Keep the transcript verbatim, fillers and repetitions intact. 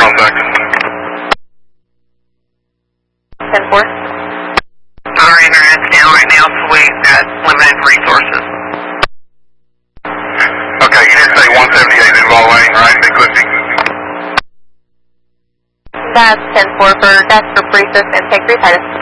contact. ten four. Our internet's down right now, so we've got limited resources. Okay, you did say one seventy-eight Duval Lane, right? Big Cliffy. That's ten four for Jasper Priestess and Take three Titus.